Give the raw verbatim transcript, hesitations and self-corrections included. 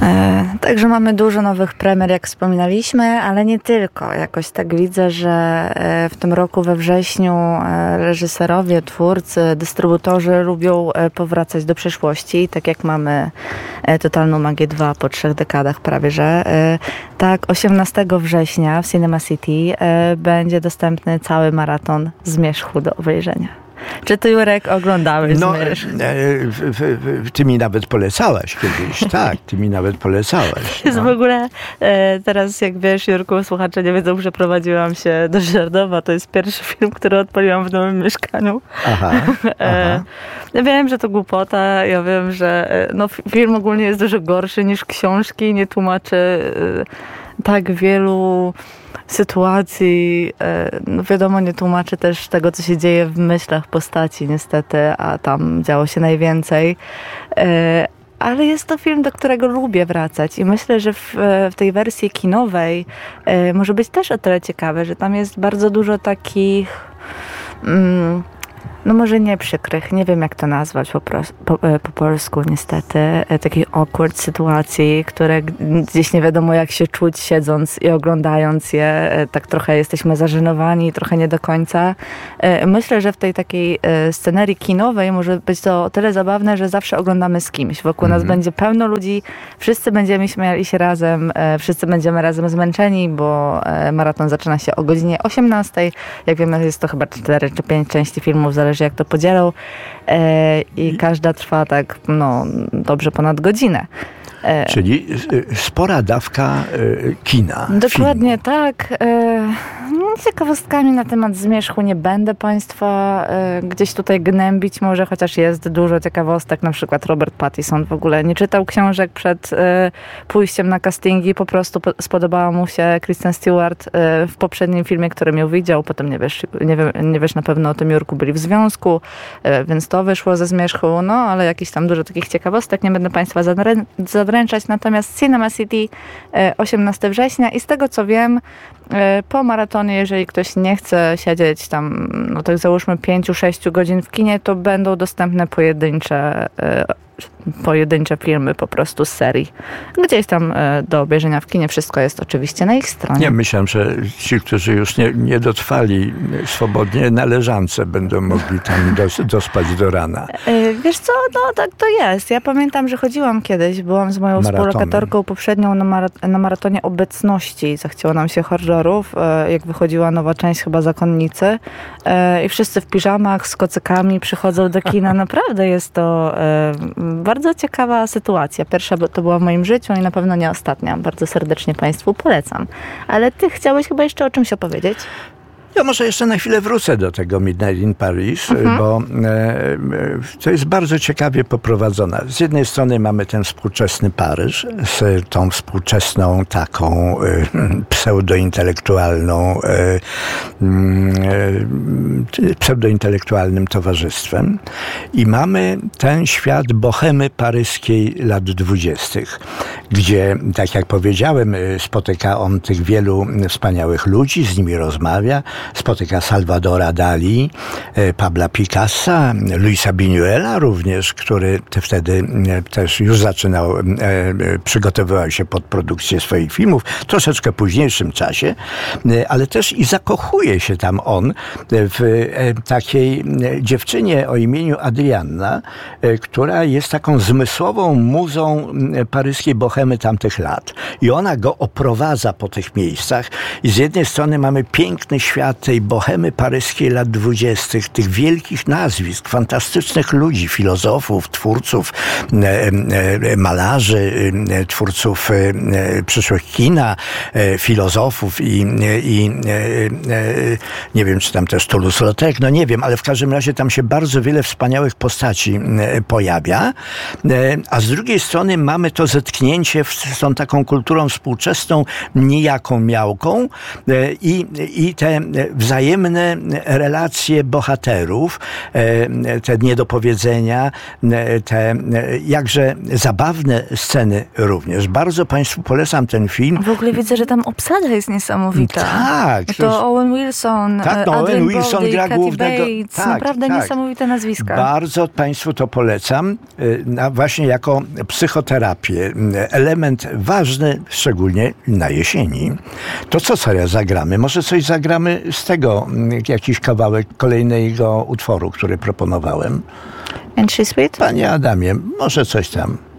E, także mamy dużo nowych premier, jak wspominaliśmy, ale nie tylko. Jakoś tak widzę, że e, w tym roku we wrześniu e, reżyserowie, twórcy, dystrybutorzy lubią e, powracać do przeszłości, tak jak mamy e, Totalną Magię dwa po trzech dekadach prawie, że e, tak osiemnastego września w Cinema City e, będzie dostępny cały maraton Zmierzchu do obejrzenia. Czy ty, Jurek, oglądałeś No, Zmierzch? e, ty mi nawet polecałaś kiedyś, tak, ty mi nawet polecałaś. Jest No. w ogóle, e, teraz jak wiesz, Jurku, słuchacze nie wiedzą, że prowadziłam się do Żerdowa. To jest pierwszy film, który odpaliłam w nowym mieszkaniu. Aha, e, aha. Ja wiem, że to głupota, ja wiem, że e, no, film ogólnie jest dużo gorszy niż książki, nie tłumaczy e, tak wielu sytuacji, no wiadomo, nie tłumaczy też tego, co się dzieje w myślach postaci niestety, a tam działo się najwięcej. Ale jest to film, do którego lubię wracać i myślę, że w, w tej wersji kinowej może być też o tyle ciekawe, że tam jest bardzo dużo takich mm, no może nie przykrych, nie wiem jak to nazwać po, pros- po, po polsku niestety, takich awkward sytuacji, które gdzieś nie wiadomo jak się czuć siedząc i oglądając je, tak trochę jesteśmy zażenowani, trochę nie do końca. Myślę, że w tej takiej scenerii kinowej może być to o tyle zabawne, że zawsze oglądamy z kimś. Wokół mm-hmm. nas będzie pełno ludzi, wszyscy będziemy śmiali się razem, wszyscy będziemy razem zmęczeni, bo maraton zaczyna się o godzinie osiemnastej. Jak wiemy, jest to chyba cztery czy pięć części filmów, zależy jak to podzielą e, i każda trwa tak, no, dobrze ponad godzinę. E, Czyli spora dawka e, kina. Dokładnie filmu. tak. E, ciekawostkami na temat Zmierzchu nie będę Państwa e, gdzieś tutaj gnębić może, chociaż jest dużo ciekawostek. Na przykład Robert Pattinson w ogóle nie czytał książek przed e, pójściem na castingi. Po prostu po, spodobała mu się Kristen Stewart e, w poprzednim filmie, którym ją widział. Potem nie wiesz, nie, wie, nie wiesz na pewno o tym, Jurku, byli w związku, e, więc to wyszło ze Zmierzchu. No, ale jakieś tam dużo takich ciekawostek. Nie będę Państwa zadrę- zadręczać. Natomiast Cinema City e, osiemnastego września i z tego co wiem, e, po maratonie, jeżeli ktoś nie chce siedzieć tam, no tak załóżmy pięć sześć godzin w kinie, to będą dostępne pojedyncze e, pojedyncze filmy po prostu z serii. Gdzieś tam e, do obejrzenia w kinie. Wszystko jest oczywiście na ich stronie. Nie, myślałem, że ci, którzy już nie, nie dotrwali swobodnie na leżance, będą mogli tam dos, dospać do rana. E, wiesz co, no tak to jest. Ja pamiętam, że chodziłam kiedyś, byłam z moją Maratonem. współlokatorką poprzednią na, mara- na maratonie Obecności. Zachciało nam się horrorów, e, jak wychodziła nowa część chyba Zakonnicy e, i wszyscy w piżamach z kocykami przychodzą do kina. Naprawdę jest to e, bardzo ciekawa sytuacja. Pierwsza to była w moim życiu i na pewno nie ostatnia. Bardzo serdecznie Państwu polecam. Ale ty chciałeś chyba jeszcze o czymś opowiedzieć? Ja może jeszcze na chwilę wrócę do tego Midnight in Paris, mhm. bo e, to jest bardzo ciekawie poprowadzone. Z jednej strony mamy ten współczesny Paryż z tą współczesną taką e, pseudointelektualną e, e, pseudointelektualnym towarzystwem i mamy ten świat bohemy paryskiej lat dwudziestych, gdzie, tak jak powiedziałem, spotyka on tych wielu wspaniałych ludzi, z nimi rozmawia, spotyka Salvadora Dali, Pabla Picassa, Luisa Buñuela również, który wtedy też już zaczynał, przygotowywał się pod produkcję swoich filmów, w troszeczkę późniejszym czasie, ale też i zakochuje się tam on w takiej dziewczynie o imieniu Adrianna, która jest taką zmysłową muzą paryskiej bohemy tamtych lat. I ona go oprowadza po tych miejscach i z jednej strony mamy piękny świat tej bohemy paryskiej lat dwudziestych, tych wielkich nazwisk, fantastycznych ludzi, filozofów, twórców, malarzy, twórców przyszłych kina, filozofów i, i nie wiem, czy tam też Toulouse-Lautrec, no nie wiem, ale w każdym razie tam się bardzo wiele wspaniałych postaci pojawia, a z drugiej strony mamy to zetknięcie z tą taką kulturą współczesną, nijaką miałką i, i te wzajemne relacje bohaterów, te niedopowiedzenia, te jakże zabawne sceny również. Bardzo Państwu polecam ten film. W ogóle widzę, że tam obsada jest niesamowita. Tak. To, to Owen Wilson, tak, no, Adrian Owen Wilson Brody, gra Kathy głównego. Bates. Tak, Naprawdę tak. niesamowite nazwiska. Bardzo Państwu to polecam. Właśnie jako psychoterapię. Element ważny, szczególnie na jesieni. To co sobie zagramy? Może coś zagramy z tego, jakiś kawałek kolejnego utworu, który proponowałem. And She's Sweet? Panie Adamie, może coś tam.